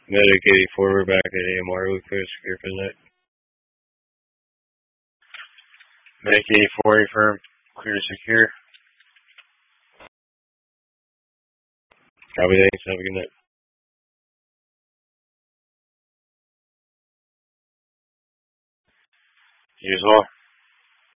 Medic 84, we're back at AMR with Chris here for that. Medic 84, affirm, clear to secure. Copy, thanks, have a good night. You as well.